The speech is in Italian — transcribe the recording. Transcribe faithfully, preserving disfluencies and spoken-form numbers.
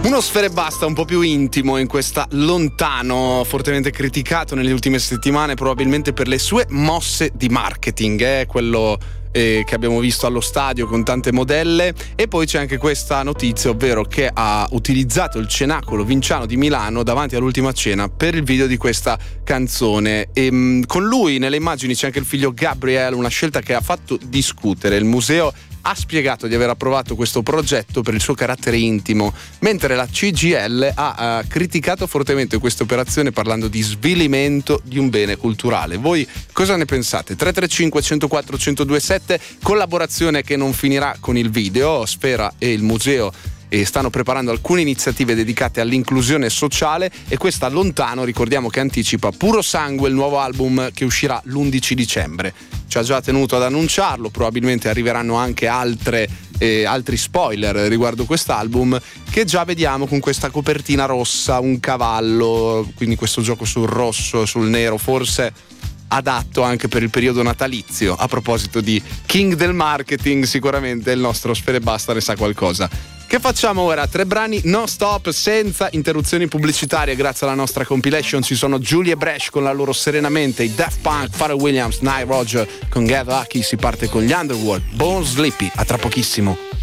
Uno Sfera Ebbasta un po' più intimo in questa Lontano, fortemente criticato nelle ultime settimane probabilmente per le sue mosse di marketing, eh? quello eh, che abbiamo visto allo stadio con tante modelle. E poi c'è anche questa notizia, ovvero che ha utilizzato il Cenacolo Vinciano di Milano davanti all'ultima cena per il video di questa canzone. E mh, con lui nelle immagini c'è anche il figlio Gabriel, una scelta che ha fatto discutere. Il museo ha spiegato di aver approvato questo progetto per il suo carattere intimo, mentre la C G I L ha, ha criticato fortemente questa operazione parlando di svilimento di un bene culturale. Voi cosa ne pensate? tre tre cinque, uno zero quattro, uno zero due sette, collaborazione che non finirà con il video. Sfera e il museo e stanno preparando alcune iniziative dedicate all'inclusione sociale, e questa Lontano ricordiamo che anticipa Puro Sangue, il nuovo album che uscirà l'undici dicembre. Ci ha già tenuto ad annunciarlo, probabilmente arriveranno anche altre, eh, altri spoiler riguardo quest'album, che già vediamo con questa copertina rossa, un cavallo, quindi questo gioco sul rosso, sul nero, forse adatto anche per il periodo natalizio. A proposito di king del marketing, sicuramente il nostro Sfera Ebbasta ne sa qualcosa. Che facciamo ora? Tre brani non stop, senza interruzioni pubblicitarie, grazie alla nostra compilation. Ci sono Julie e Bresh con la loro Serenamente, i Daft Punk, Pharrell Williams, Nile Rodgers con Get Lucky. Si parte con gli Underworld, Bone Sleepy. A tra pochissimo.